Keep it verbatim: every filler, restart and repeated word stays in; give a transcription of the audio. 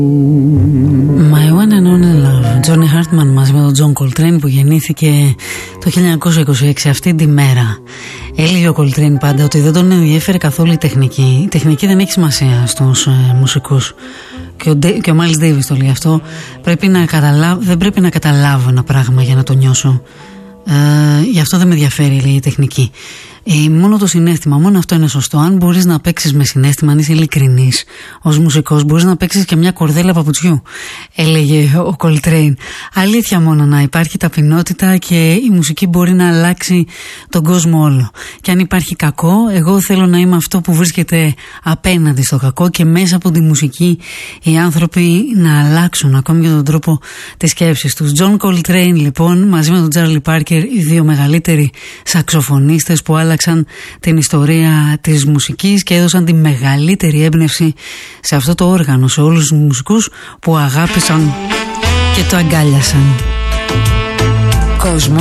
My One and Only Love, Johnny Hartman μαζί με τον John Coltrane, που γεννήθηκε το χίλια εννιακόσια είκοσι έξι αυτή τη μέρα. Έλεγε ο Coltrane πάντα ότι δεν τον ενδιέφερε καθόλου η τεχνική. Η τεχνική δεν έχει σημασία στους ε, μουσικούς. Και ο, και ο Miles Davis το λέει αυτό. Πρέπει να καταλάβω, δεν πρέπει να καταλάβω ένα πράγμα για να το νιώσω. Ε, γι' αυτό δεν με ενδιαφέρει, λέει, η τεχνική. Ε, μόνο το συναίσθημα, μόνο αυτό είναι σωστό. Αν μπορείς να παίξεις με συναίσθημα, αν είσαι ειλικρινής ως μουσικός, μπορείς να παίξεις και μια κορδέλα παπουτσιού, έλεγε ο Coltrane. Αλήθεια μόνο, να υπάρχει ταπεινότητα και η μουσική μπορεί να αλλάξει τον κόσμο όλο. Και αν υπάρχει κακό, εγώ θέλω να είμαι αυτό που βρίσκεται απέναντι στο κακό και μέσα από τη μουσική οι άνθρωποι να αλλάξουν ακόμη και τον τρόπο της σκέψης τους. John Coltrane, λοιπόν, μαζί με τον Charlie Parker, οι δύο μεγαλύτεροι σαξοφωνίστες που άλλαξαν την ιστορία της μουσικής και έδωσαν τη μεγαλύτερη έμπνευση σε αυτό το όργανο, σε όλους τους μουσικούς που αγάπησαν και το αγκάλιασαν. Κόσμο.